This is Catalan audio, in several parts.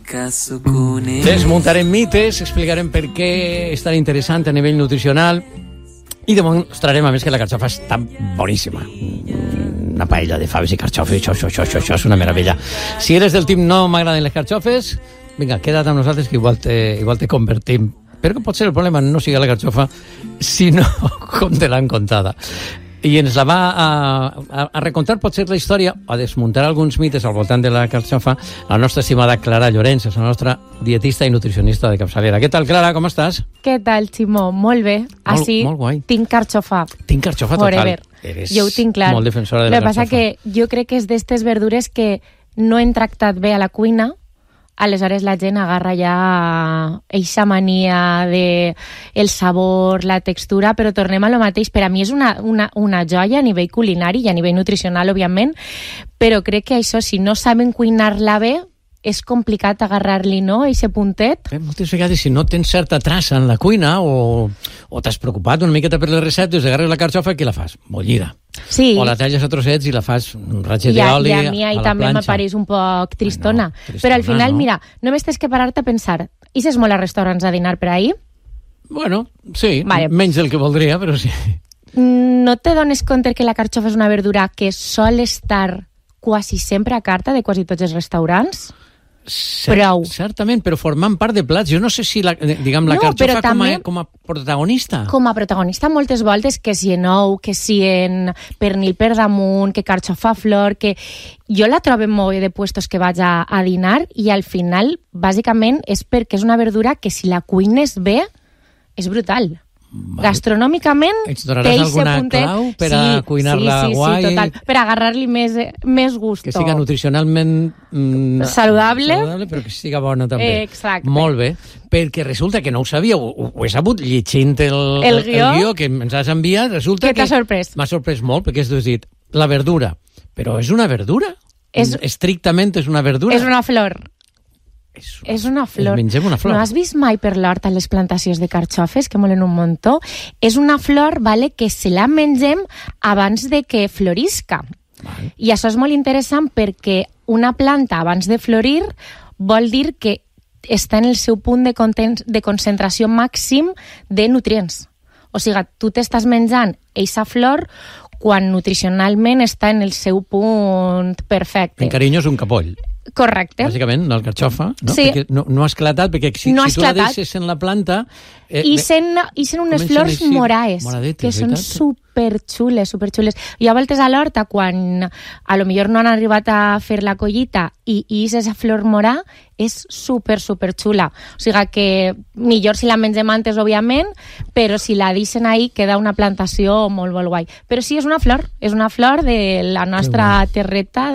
Desmuntarem mites, explicarem per què és tan interessant a nivell nutricional i demostrarem a més que la carxofa és tan boníssima. Una paella de faves i carxofes, això és una meravella. Si eres del team no m'agraden les carxofes, vinga, queda't amb nosaltres que igual te convertim. Però potser el problema no sigui la carxofa, sinó com te l'han contada. I ens la va a recontar potser la història, a desmuntar alguns mites al voltant de la carxofa, la nostra estimada Clara Llorenç, la nostra dietista i nutricionista de capçalera. Què tal, Clara, com estàs? Què tal, Ximó? Molt bé. Així, molt guai. tinc carxofa. Tinc carxofa total. Eres jo ho tinc clar. Molt defensora de la carxofa. El que passa que jo crec que és d'estes verdures que no hem tractat bé a la cuina, aleshores la gent agarra ja eixa mania de el sabor, la textura, però tornem a lo mateix. Per a mi és una joia a nivell culinari i a nivell nutricional, òbviament, però crec que això, si no saben cuinar-la bé, és complicat agarrar-li, no?, eixe puntet. Moltes vegades, si no tens certa traça en la cuina o t'has preocupat una miqueta per les receptes, agarres la carxofa i la fas bullida. Sí. O la talles a trossets i la fas un ratge d'oli a la planxa. I a mi ahí també m'apareix un poc tristona. Però al final, no? Mira, només tens que parar-te a pensar, ixes molt a restaurants a dinar per ahir? Bueno, sí, vale. Menys del que voldria, però sí. No te dones compte que la carxofa és una verdura que sol estar quasi sempre a carta de quasi tots els restaurants? Certament, però formant part de plats. Jo no sé si la carxofa també, com a protagonista. Com a protagonista moltes voltes, que si en ou, que si en pernil per damunt, que carxofa flor, que jo la trobo en molt de puestos que vaig a dinar i al final, bàsicament, és perquè és una verdura que si la cuines bé, és brutal. Vale. Gastronòmicament ens donaràs alguna clau per a cuinar-la guai? Sí, total, per agarrar-li més gusto. Que siga nutricionalment saludable, però que siga bona també. Exacte. Molt bé, perquè resulta que no ho sabia, ho he sabut llegint el guió que ens has enviat, resulta que t'ha sorprès. M'ha sorprès molt, perquè has dit la verdura, però és una verdura? Estrictament és una verdura? És una flor. És una flor. Mengem una flor. No has vist mai per l'hort a les plantacions de carxofes, que molen un muntó? És una flor, vale, que se la mengem abans de que florisca. Vale. I això és molt interessant perquè una planta abans de florir vol dir que està en el seu punt de concentració màxim de nutrients. O sigui, tu t'estàs menjant eixa flor quan nutricionalment està en el seu punt perfecte. En carinyo és un capoll. Correcte. Bàsicament, la carxofa, no? Sí. Perquè no ha esclatat, perquè si tu la deixes en la planta... Ixen unes flors moraes, que són superxules. Jo a voltes a l'horta, quan a lo millor no han arribat a fer la collita i esa flor morà, és superxula. O sigui que millor si la mengem antes, òbviament, però si la deixen ahí queda una plantació molt guai. Però sí, és una flor de la nostra terreta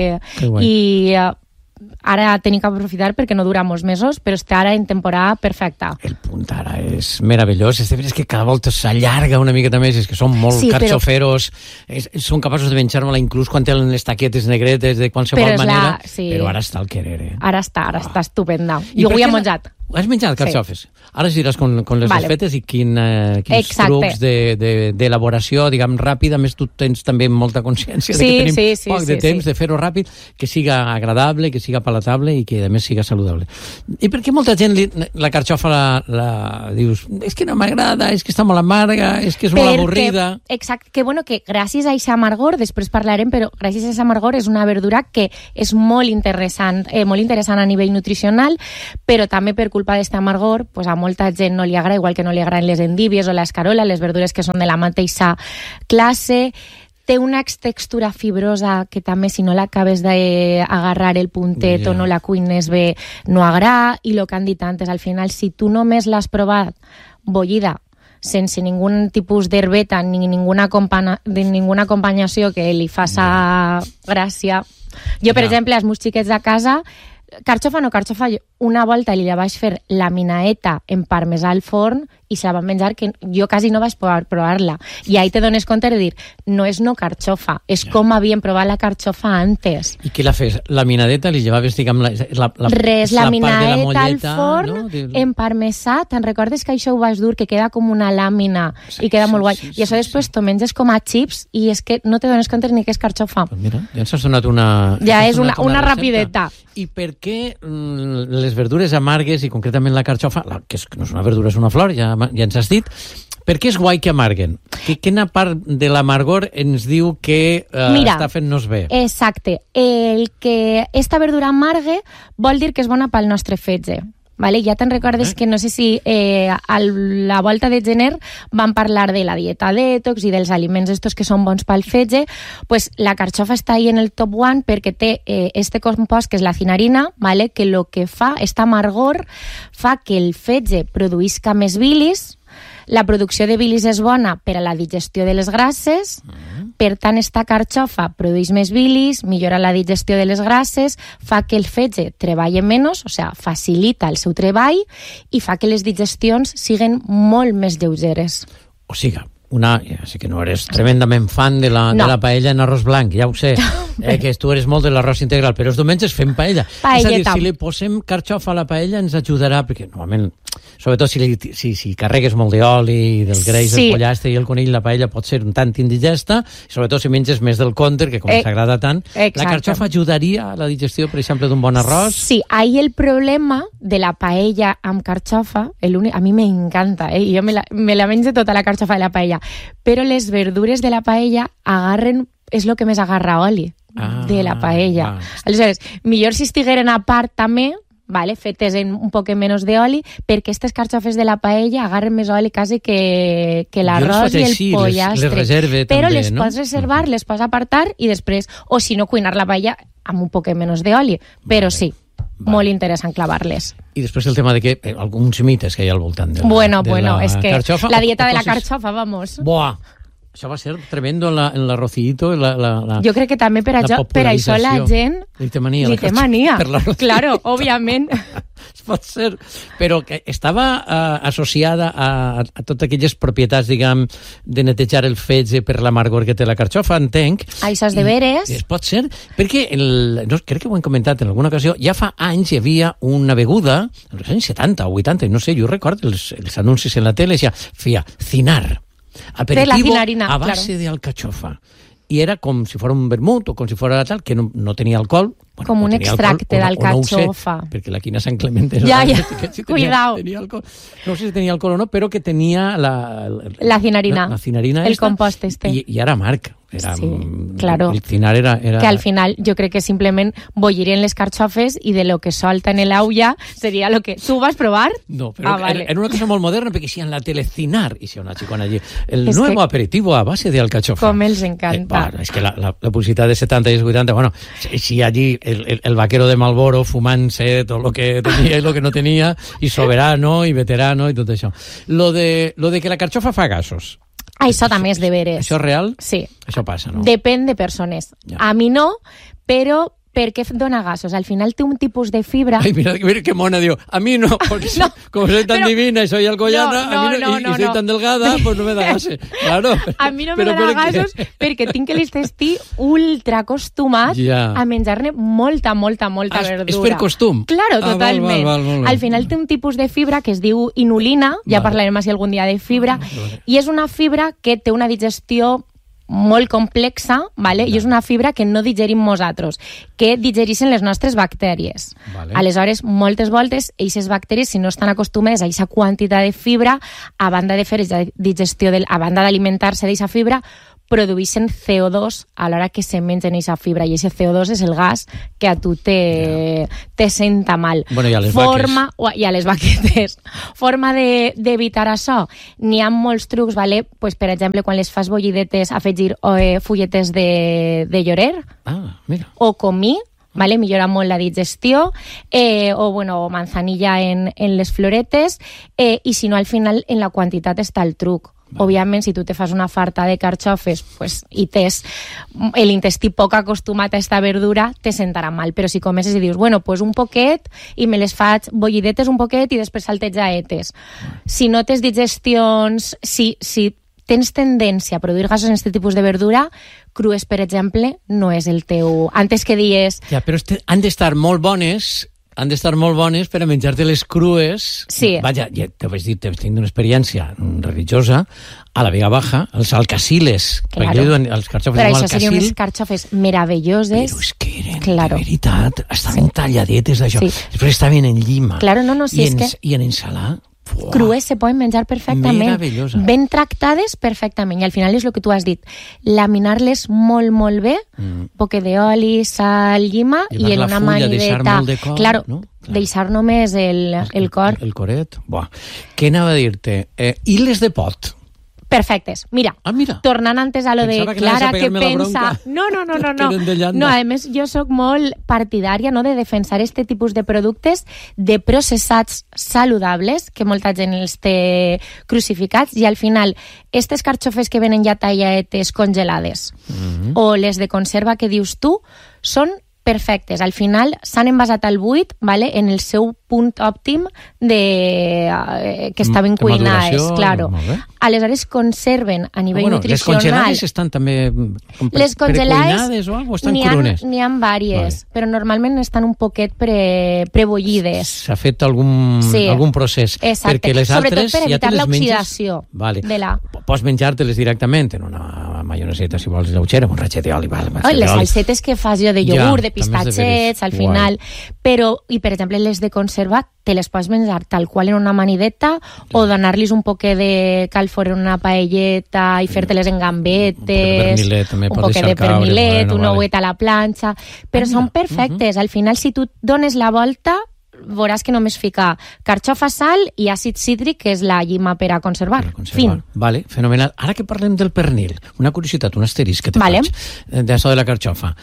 i... Ara tenim que aprofitar perquè no dura molts mesos, però està ara en temporada perfecta. El punt ara és meravellós. És que cada volta s'allarga una miqueta més, és que són molt carxoferos, són capaços de menjar-me-la inclús quan tenen les taquetes negretes de qualsevol manera, però ara està al querer. Ara està estupenda. Jo ho he menjat. Has menjat carxofes? Ara ens diràs com les has fetes i quins trucs d'elaboració, diguem, ràpida. A més, tu tens també molta consciència que tenim poc de temps de fer-ho ràpid, que siga agradable, que siga palatable i que, a més, siga saludable. I per què molta gent la carxofa dius, és que no m'agrada, és que està molt amarga, és que és molt avorrida? Exacte, que gràcies a aquest amargor, després parlarem, però gràcies a aquest amargor és una verdura que és molt interessant a nivell nutricional, però també per culpa d'aquest amargor, pues a molta gent no li agrada, igual que no li agraden les endívies o l'escarola, les verdures que són de la mateixa classe. Té una textura fibrosa que també, si no l'acabes d'agarrar el puntet o no la cuines bé, no agrada. I el que han dit antes, al final, si tu només l'has provat bullida, sense ningun tipus d'herbeta ni ninguna acompanyació que li faça gràcia. Jo, per exemple, als meus xiquets de casa, carxofa, una volta li vaig fer la minaeta en parmesà al forn i se la van menjar, que jo quasi no vaig poder provar-la. I ahí te dones compte de dir, no és no carxofa, és com havien provat la carxofa antes. I què la fes? La minadeta li llevaves, diguem, la minadeta al forn, no? En parmesà, te'n recordes que això ho vas dur, que queda com una làmina i queda molt guai. I això després t'ho menges com a chips i és que no te dones compte ni que és carxofa. Pues mira, ja ens has donat una... Ja és una rapideta. I per què les verdures amargues, i concretament la carxofa, que no és una verdura, és una flor, ja ens has dit, per què és guai que amarguen? Quina part de l'amargor ens diu que està fent-nos bé? Exacte. El que esta verdura amargue vol dir que és bona pel nostre fetge. Vale? Ja te'n recordes que no sé si a la volta de gener vam parlar de la dieta detox i dels aliments estos que són bons pel fetge. Pues la carxofa està ahí en el top 1 perquè té este compost que és la cinarina, vale? Que lo que fa, esta amargor, fa que el fetge produïsca més bilis. La producció de bilis és bona per a la digestió de les grasses, per tant, esta carxofa produeix més bilis, millora la digestió de les grasses, fa que el fetge treballe menys, o sigui, facilita el seu treball i fa que les digestions siguin molt més lleugeres. O sigui, ja sé que no eres tremendament fan de la paella en arròs blanc, ja ho sé, que tu eres molt de l'arròs integral, però els diumenges fem paella. És a dir, si li posem carxofa a la paella ens ajudarà, perquè normalment, sobretot si carregues molt d'oli, del greix del pollastre i el conill, la paella pot ser un tant indigesta, sobretot si menges més del compte, que com s'agrada tant. Exacte. La carxofa ajudaria a la digestió, per exemple, d'un bon arròs? Sí, ahí el problema de la paella amb carxofa, a mi m'encanta, jo me la menjo tota la carxofa de la paella, però les verdures de la paella agarren, és el que més agarra oli de la paella. Aleshores, millor si estigueren a part també, vale, fetes en un poc menys d'oli, perquè aquestes carxofes de la paella agarren més oli quasi que l'arròs i el pollastre. Les reserve però també, les pots reservar, les pots apartar i després, o si no, cuinar la paella amb un poc menys d'oli. Però sí, molt interessant clavar-les. I després el tema de que alguns mites que hi ha al voltant de la Bueno, és que carxofa, la dieta de la carxofa, vamos. Buah! Això va ser tremendo en l'arrocito. Jo crec que també per això la gent li té mania. Per l'arrocito. Claro, òbviament. Pot ser, però que estava associada a totes aquelles propietats, diguem, de netejar el fetge per l'amargor que té la carxofa, entenc. Això és de veres. Pot ser, perquè, crec que ho hem comentat en alguna ocasió, ja fa anys hi havia una beguda, als anys 70 o 80, no sé, jo recordo els anuncis en la tele, feia Cinar, aperitivo a base de alcachofa. I era com si fos un vermut o com si fos tal, que no tenia alcohol. Bueno, com un extracte d'alcachofa. No perquè la quina Sant Clement cuidao. No sé si tenia alcohol o no, però que tenia la cinarina. La cinarina el compost este. I era amarg. Sí, claro. El cinar era... Que al final jo crec que simplement bolliren les carxofes i de lo que solta en l'aulla seria lo que... ¿Tú vas a probar? No, però vale. Era una cosa molt moderna perquè si en la tele Cinar, i si una xicona allí, el nuevo aperitivo a base de alcachofa. Com els encanta. És que la publicitat de 70 i 80, bueno, si allí el vaquero de Malboro fumant-se tot el que tenia i el que no tenia, i soberano i veterano i tot això. Lo de que la carxofa fa gasos. Això també és de veres. Això és real? Sí. Això passa, no? Depèn de persones. Ja. A mi no, però per què dona gasos? Al final té un tipus de fibra... Ai, mira que mona, diu, a mi no, porque como soy tan divina y soy alcoyana, y soy tan delgada, pues no me da gases. Claro. A mi no me dona gasos perquè tinc l'intestí ultra acostumat a menjar-ne molta verdura. És per costum? Claro, totalment. Val. Al final té un tipus de fibra que es diu inulina, ja parlarem així algun dia de fibra, i és una fibra que té una digestió molt complexa, vale? I és una fibra que no digerim nosaltres, que digereixen les nostres bactèries. Vale. Aleshores, moltes voltes, aquestes bactèries, si no estan acostumades a aquesta quantitat de fibra, a banda de fer digestió, a banda d'alimentar-se d'aquesta fibra, produeixen CO2 a l'hora que se mengen aquesta fibra, i aquest CO2 és el gas que a tu te senta mal. Bueno, i a les vaques. I a les vaquetes. Forma d'evitar això. N'hi ha molts trucs, vale? Pues, per exemple, quan les fas bollidetes, afegir fulletes de llorer. Mira. O comí, vale? Millora molt la digestió, o manzanilla en les floretes, i si no, al final, en la quantitat està el truc. Òbviament, si tu te fas una farta de carxofes pues, i tens l'intestí poc acostumat a esta verdura, te sentarà mal. Però si comences i dius, bueno, pues un poquet i me les faig bollidetes un poquet i després saltejaetes. Si no tens digestions, si tens tendència a produir gasos en aquest tipus de verdura, crues, per exemple, no és el teu... Antes que dies... Ja, però han d'estar molt bones per a menjar-te les crues. Sí. Vaja, ja t'ho vaig dir, tinc una experiència religiosa a la Vega Baja, els alcaciles, claro. perquè li diuen els carxofes però amb això alcacil. serien unes carxofes meravelloses. Però és que eren, claro. de veritat, estaven talladetes d'això. Sí. Després estaven en llima. Claro, no, si és que... I en ensalà. Crues se poden menjar perfectament. Meravellosa. Ben tractades perfectament. I al final és el que tu has dit. Laminar-les molt, molt bé, poc d'oli, sal, llima, i en una maniveta. Claro, no? Deixar només el cor. El coret. Buah. Què anava a dir-te? I les de pot? Perfectes. Mira, tornant antes a lo de Clara, que pensa... No. No, a més, jo sóc molt partidària de defensar este tipus de productes de processats saludables, que molta gent els té crucificats, i al final, estes carxofes que venen ja talladetes congelades, o les de conserva que dius tu, són perfectes. Al final s'han envasat al buit, vale, en el seu punt òptim que estaven cuinades, claro. Aleshores conserven a nivell nutricional... Les congelades estan també precuinades o alguna cosa? Estan crunes? N'hi ha vàries, però normalment estan un poquet prebollides. S'ha fet algun procés. Exacte. Perquè les altres sobretot per evitar l'oxidació. Vale. Pots menjar-te-les directament en una maioneseta, si vols, lleugera, amb un ratxet d'oli. Les salsetes que fas jo de iogurt, de pistatxets, al final. Però, i per exemple, les de conserva, te les pots menjar tal qual en una manideta o donar-los un poquet de calfor en una paelleta i fer-te-les en gambetes, un poquet de pernilet, un ouet a la planxa, però són perfectes. Al final, si tu dones la volta, veuràs que només fica carxofa, sal i àcid cítric, que és la llima per a conservar. Fin. Vale, fenomenal. Ara que parlem del pernil, una curiositat, un asterisc que te faig d'això de la carxofa.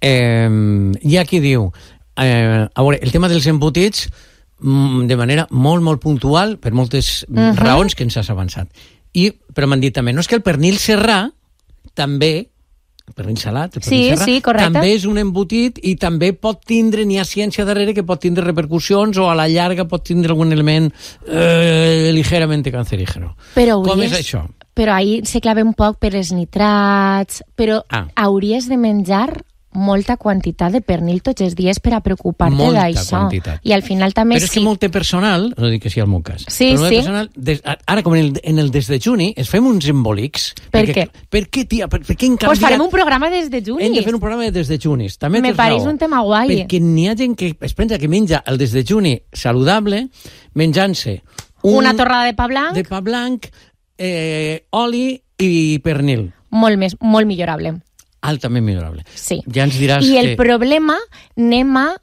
Hi ha qui diu, a veure, el tema dels embotits de manera molt, molt puntual per moltes raons que ens has avançat. Però m'han dit també, no és que el pernil serrà també, el pernil salat, el pernil serrà, també és un embotit i també pot tindre, n'hi ha ciència darrere que pot tindre repercussions o a la llarga pot tindre algun element ligerament cancerígeno. Com és això? Però ahir se clava un poc per els nitrats, però hauries de menjar molta quantitat de pernil tots els dies per a preocupar-te d'això. I al final també... Però és que molt té personal, no dic que sigui el meu cas, però personal, ara com en el des de juni es fem uns embolics. Per què? Per què, tia? Per què en canviat? Pues farem un programa des de junis. Hem de fer un programa des de junis. Me pareix un tema guai. Perquè n'hi ha gent que es pensa que menja el des de juni saludable, menjant-se una torrada de pa blanc. De pa blanc, oli i pernil. Molt millorable. Altament millorable. Sí. Ja ens diràs I el problema, anem a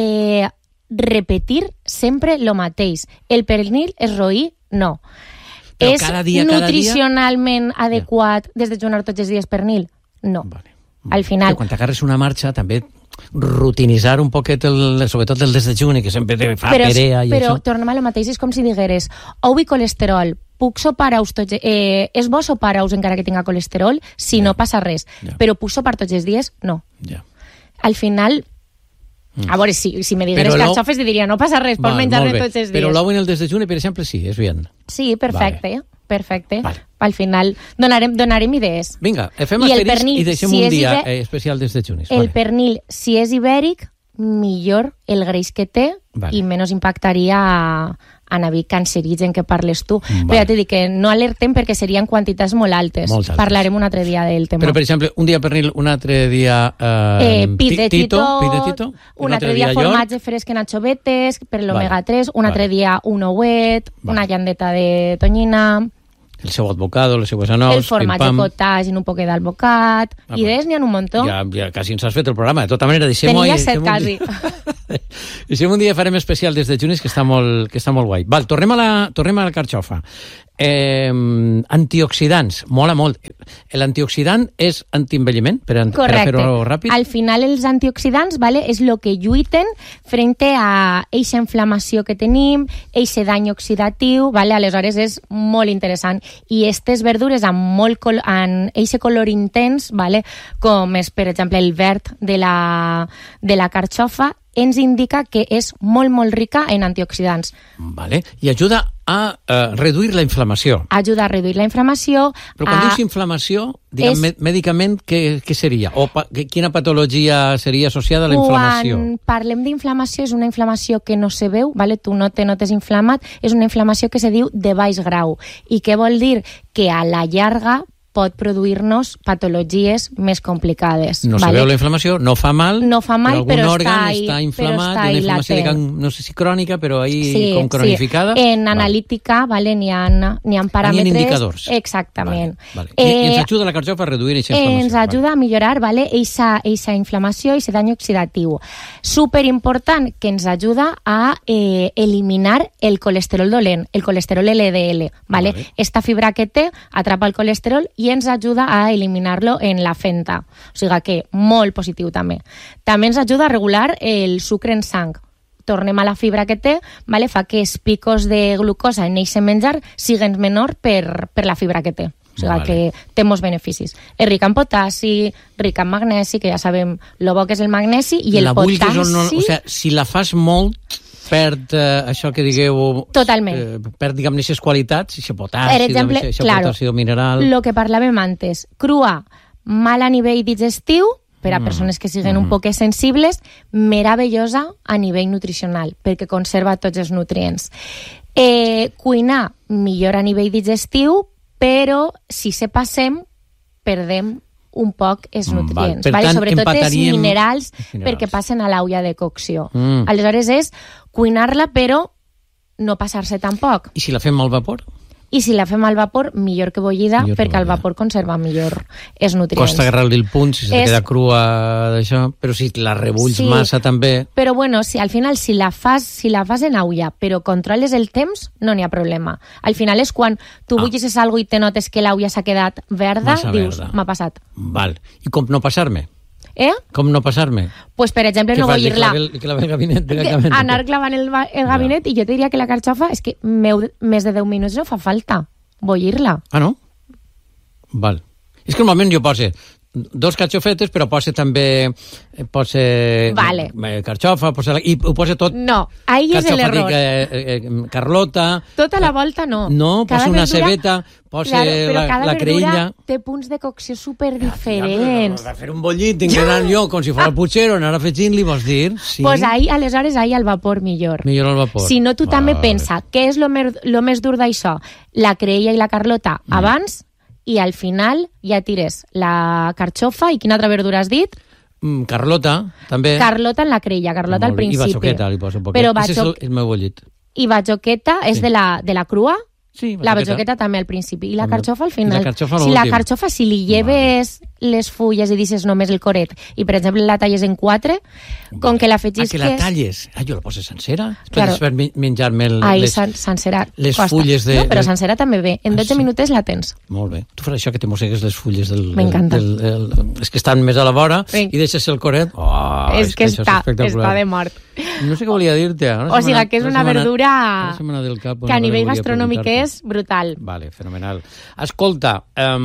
repetir sempre el mateix. El pernil és roí? No. Però és nutricionalment adequat desdejunar tots els dies pernil? No. Al final... Quan t'agarres una marxa, també rutinitzar un poquet, sobretot el desdejuni, que sempre fa perea i però això. Tornem a lo mateix, és com si digueres ou i colesterol, puc sopar-ous tots... és bo sopar-ous encara que tinga colesterol? Si no passa res. Però puc sopar tots els dies? No. Al final... A veure, si me digueres carxofes, diria, no passa res, pots menjar-ne tots els dies. Però l'ou en el desdejuni, per exemple, sí, és bien. Sí, perfecte. Perfecte. Al final donarem idees. Vinga, fem asterisc i deixem un dia especial desdejunis. El pernil, si és ibèric, millor el greix que té i menys impactaria a nivell cancerigen que parles tu. Però ja t'he dit que no alertem perquè serien quantitats molt altes. Parlarem un altre dia del tema. Però, per exemple, un dia pernil, un altre dia pit de tito, un altre dia formatge llor, fresc en anxovetes per l'omega 3, un altre dia un ouet, una llandeta de tonyina... El seu advocado, les seues anous... El formatge cottage i un poquet d'alvocat... Idees n'hi ha un muntó. Ja quasi ens has fet el programa. De tota manera, tenia 7 quasi. Deixem un dia farem especial des de junis, que està molt guai. Val, tornem a la carxofa. antioxidants, mola molt. L'antioxidant és antienvelliment, per fer-ho ràpid? Al final els antioxidants, vale, és el que lluiten frente a eixa inflamació que tenim, eixe dany oxidatiu, vale? Aleshores és molt interessant. I aquestes verdures amb eixe color intens, vale? Com és, per exemple, el verd de la carxofa, ens indica que és molt, molt rica en antioxidants. Vale. I ajuda a reduir la inflamació. Ajuda a reduir la inflamació. Però quan dius inflamació, diguem, mèdicament, què seria? O quina patologia seria associada a la inflamació? Quan parlem d'inflamació, és una inflamació que no se veu, vale? Tu no te notes inflamat, és una inflamació que se diu de baix grau. I què vol dir? Que a la llarga pot produir-nos patologies més complicades. No se veu la inflamació, no fa mal, però òrgan està inflamat, una inflamació, no sé si crònica, però ahí com cronificada. Sí. En analítica, vale, n'hi ha paràmetres. N'hi ha indicadors. Exactament. Vale. I ens ajuda la carxofa a reduir aquesta inflamació. Ens ajuda a millorar, vale, eixa inflamació, eixe dany oxidatiu. Superimportant, que ens ajuda a eliminar el colesterol dolent, el colesterol LDL, vale? Esta fibra que té atrapa el colesterol i ens ajuda a eliminar-lo en la fenta. O sigui que molt positiu també. També ens ajuda a regular el sucre en sang. Tornem a la fibra que té, vale? Fa que els picos de glucosa en eixe menjar siguen menor per la fibra que té. O sigui que té molts beneficis. És rica en potassi, rica en magnesi, que ja sabem lo bo que és el magnesi, i el potassi... Si la fas molt, perd això que digueu... Totalment. Perd, diguem, aquestes qualitats, això potassi, per exemple, potassi mineral... Lo que parlàvem antes, crua, mal a nivell digestiu, per a persones que siguin un poc sensibles, meravellosa a nivell nutricional, perquè conserva tots els nutrients. Cuinar millor a nivell digestiu, però si se passem, perdem un poc els nutrients, vale? Sobretot els minerals, perquè passen a l'olla de cocció. Aleshores és cuinar-la, però no passar-se tampoc. I si la fem al vapor? I si la fem al vapor, millor que bullida, perquè al vapor conserva millor els nutrients. Costa agarrar-li el punt, si se queda crua d'això, però si la rebulls massa també... Però bueno, al final, si la fas en olla, però controles el temps, no n'hi ha problema. Al final és quan tu bullis algo i te notes que l'olla s'ha quedat verda, dius, m'ha passat. Val. I com no passar-me? Com no passar-me? Pues, per exemple, no bullir-la. Anar clavant el gabinet, i jo te diria que la carxofa és que més de 10 minuts no fa falta bullir-la. Ah, no? Val. És que normalment jo poso 2 carxofetes, però posa també carxofa, i ho posa tot. No, ahí és l'error. Carlota... Tota la volta no. No, posa una cebeta, posa la creïlla... té punts de cocció superdiferents. Per fer un bullit, tinc d'anar jo com si fos el Puigdemont, anar afegint-li, vols dir? Pues aleshores al vapor millor. Millor al vapor. Si no, tu també pensa, què és lo més dur d'això? La creïlla i la carlota abans, i al final ja tires la carxofa. I quina altra verdura has dit? Carlota, també. Carlota en la creïlla, carlota al principi. I batxoqueta, li poso un poquet. Això és el meu bullit. I batxoqueta és de la crua? Sí, la batxoqueta també al principi. I la carxofa al final. La carxofa, si li lleves les fulles i deixes només el coret, i per exemple la talles en 4, com que l'afegisques... que la talles? Jo la poso sencera? Claro. Per menjar-me sencera les fulles de... No, però sencera també bé. En 12 minutets la tens. Molt bé. Tu faràs això que te mossegues les fulles del... M'encanta. És que estan més a la vora i deixes el coret. És que està de mort. No sé què volia dir-te. O sigui, que és una verdura que a nivell gastronòmic és brutal. Vale, fenomenal. Escolta,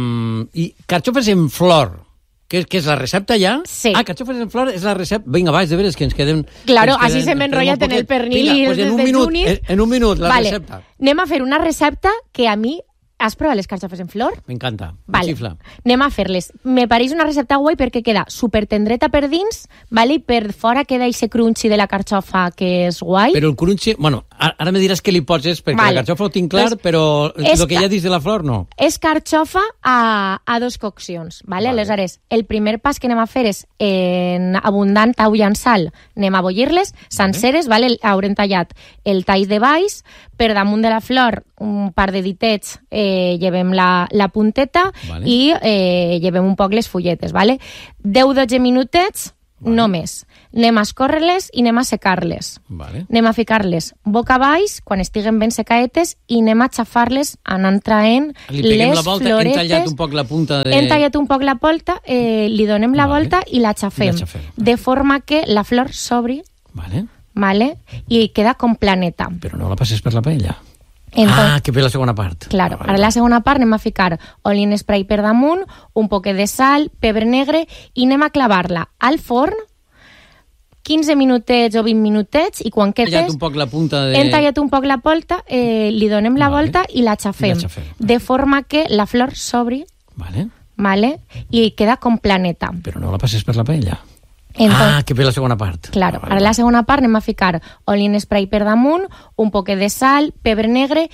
i carxofes en flor, que és la recepta ja? Sí. Carxofes en flor és la recepta. Vinga, va, és de veres que ens quedem... Claro, així se m'enrotlla en el pernil i els desdejunis. En un minut, la recepta. Anem a fer una recepta que a mi... Has provat les carxofes en flor? M'encanta, xifla. Anem a fer-les. Me pareix una recepta guai perquè queda supertendreta per dins, i per fora queda aquest crunchy de la carxofa, que és guai. Però el crunchy... Bueno, ara me diràs què li poses, perquè la carxofa ho tinc clar, però el que ja dius de la flor, no. És carxofa a 2 coccions, Aleshores, el primer pas que anem a fer és en abundant olla en sal. Anem a bullir-les senceres, haurem tallat el tall de baix, per damunt de la flor un par de ditets llevem la punteta i llevem un poc les fulletes, 10-12 minutets només. Anem a escórrer-les i anem a secar-les. Vale. Anem a ficar-les boca baix quan estiguen ben secaetes i anem a xafar-les anant traient les floretes. Hem tallat un poc la punta de... Hem tallat un poc la volta, li donem la volta i la xafem. De forma que la flor s'obri, vale? I queda com planeta. Però no la passes per la paella. Que ve la segona part. Claro, ara la segona part anem a ficar oli en spray per damunt, un poquet de sal, pebre negre i anem a clavar-la al forn 15 minutets o 20 minutets i quan quedes... Hem tallat un poc la punta de... Hem tallat un poc la volta, li donem la volta i la xafem. De forma que la flor s'obri, i queda com planeta. Però no la passes per la paella. Que ve la segona part. Claro, ara la segona part anem a ficar oli en spray per damunt, un poquet de sal, pebre negre